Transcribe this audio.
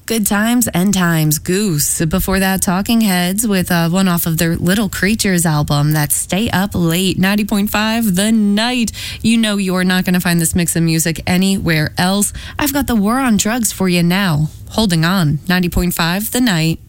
Good Times, End Times, Goose. Before that, Talking Heads with one off of their Little Creatures album. That's Stay Up Late, 90.5 The Night. You know you're not going to find this mix of music anywhere else. I've got the War on Drugs for you now. Holding on, 90.5 The Night.